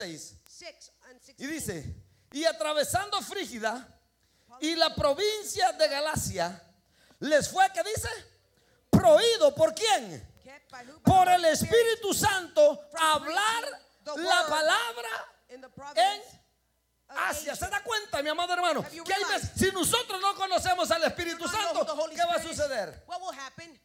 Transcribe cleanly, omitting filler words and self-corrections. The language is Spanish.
6 and 16. Y dice, y atravesando Frígida y la provincia de Galacia, les fue, ¿qué dice? Prohibido. ¿Por quién? Kept by who? By Por the el Holy Spirit Espíritu Santo, from hablar preaching the la word palabra in the en province of Asia. ¿Se Asia. da cuenta, mi amado hermano? Have you Que hay realized? veces, si nosotros no conocemos al Espíritu If I know Santo, the Holy ¿qué va a Spirit, suceder? what will happen?